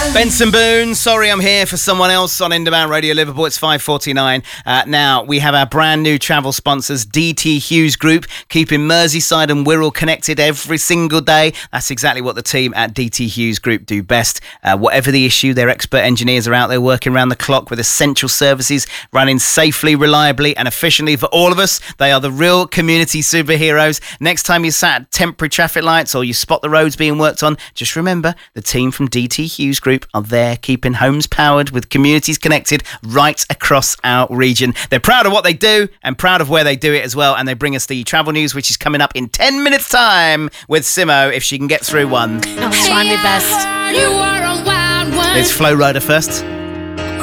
Benson Boone, sorry I'm here for someone else on Independent Radio Liverpool. It's 5:49. Now, we have our brand new travel sponsors, DT Hughes Group, keeping Merseyside and Wirral connected every single day. That's exactly what the team at DT Hughes Group do best. Whatever the issue, their expert engineers are out there working around the clock with essential services, running safely, reliably and efficiently for all of us. They are the real community superheroes. Next time you're sat at temporary traffic lights or you spot the roads being worked on, just remember the team from DT Hughes Group are there keeping homes powered with communities connected right across our region. They're proud of what they do and proud of where they do it as well, and they bring us the travel news, which is coming up in 10 minutes time with Simo, if she can get through one. I'll try my best. It's Flow Rider first.